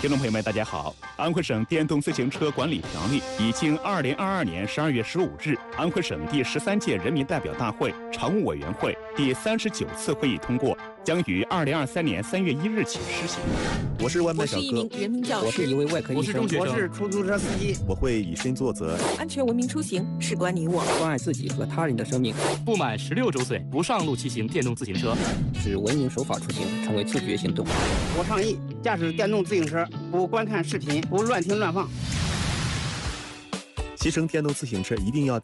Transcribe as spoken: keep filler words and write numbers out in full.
听众朋友们，大家好！安徽省电动自行车管理条例已经二零二二年十二月十五日，安徽省第十三届人民代表大会常务委员会第三十九次会议通过，将于二零二三年三月一日起施行。 我是外卖小哥， 我是一名人民教师， 我是一位外科医生， 我是出租车司机。 我会以身作则。 安全文明出行，事关你我。 关爱自己和他人的生命。 不满十六周岁不上路骑行电动自行车， 使文明守法出行成为自觉行动。 我倡议驾驶电动自行车不观看视频，不乱听乱放。 骑乘电动自行车一定要